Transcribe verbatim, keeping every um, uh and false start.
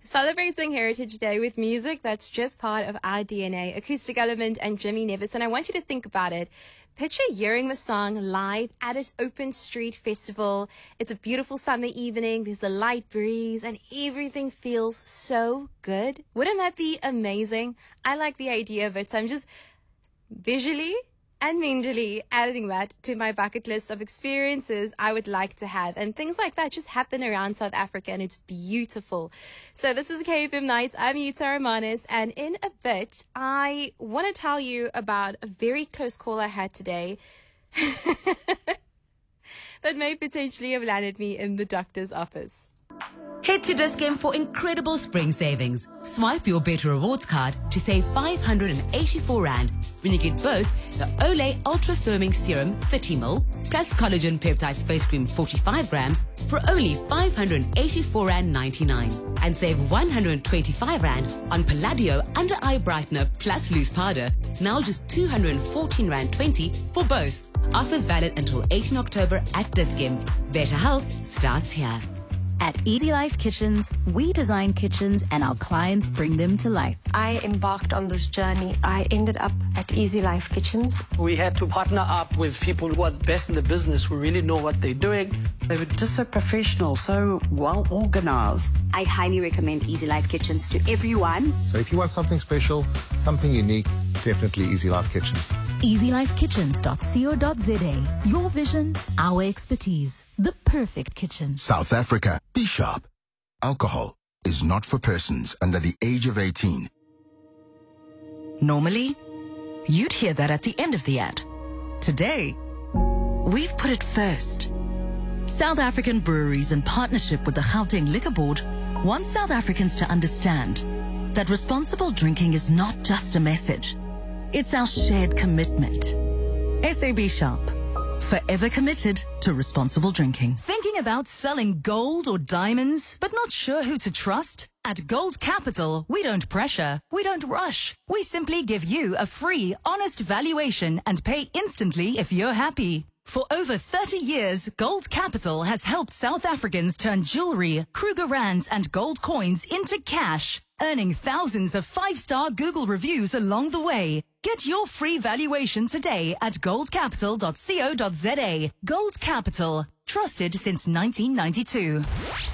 Celebrating Heritage Day with music that's just part of our D N A. Acoustic Element and Jimmy Nevis. And I want you to think about it. Picture hearing the song live at its Open Street Festival. It's a beautiful Sunday evening. There's a light breeze and everything feels so good. Wouldn't that be amazing? I like the idea of it. So I'm just visually and mentally adding that to my bucket list of experiences I would like to have. And things like that just happen around South Africa, and it's beautiful. So this is K F M Nights. I'm Yuta Romanis, and in a bit, I want to tell you about a very close call I had today that may potentially have landed me in the doctor's office. Head to Dis-Chem for incredible spring savings. Swipe your Better Rewards card to save five hundred eighty-four rand when you get both the Olay Ultra Firming Serum thirty milliliters plus Collagen Peptide Face Cream forty-five grams for only five hundred eighty-four rand ninety-nine. And save one hundred twenty-five rand on Palladio Under Eye Brightener plus Loose Powder, now just two hundred fourteen rand twenty for both. Offers valid until eighteenth October at Dis-Chem. Better health starts here. At Easy Life Kitchens, we design kitchens and our clients bring them to life. I embarked on this journey. I ended up at Easy Life Kitchens. We had to partner up with people who are the best in the business, who really know what they're doing. They were just so professional, so well organized. I highly recommend Easy Life Kitchens to everyone. So if you want something special, something unique, definitely Easy Life Kitchens. easy life kitchens dot co dot za. Your vision, our expertise. The perfect kitchen. South Africa. Be sharp. Alcohol is not for persons under the age of eighteen. Normally, you'd hear that at the end of the ad. Today, we've put it first. South African breweries, in partnership with the Gauteng Liquor Board, want South Africans to understand that responsible drinking is not just a message. It's our shared commitment. S A B Sharp. Forever committed to responsible drinking. Thinking about selling gold or diamonds, but not sure who to trust? At Gold Capital, we don't pressure, we don't rush. We simply give you a free, honest valuation and pay instantly if you're happy. For over thirty years, Gold Capital has helped South Africans turn jewelry, Kruger Rands and gold coins into cash, earning thousands of five-star Google reviews along the way. Get your free valuation today at gold capital dot co dot za. Gold Capital, trusted since nineteen ninety-two.